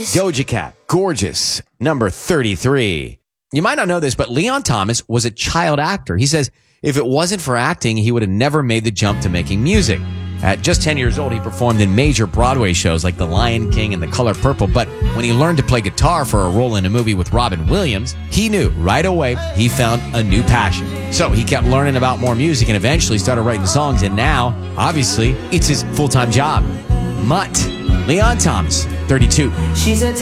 Doja Cat, Gorgeous, number 33. You might not know this, but Leon Thomas was a child actor. He says if it wasn't for acting, he would have never made the jump to making music. At just 10 years old, he performed in major Broadway shows like The Lion King and The Color Purple. But when he learned to play guitar for a role in a movie with Robin Williams, he knew right away he found a new passion. So he kept learning about more music and eventually started writing songs. And now, obviously, it's his full-time job. Mutt, Leon Thomas, 32. She's a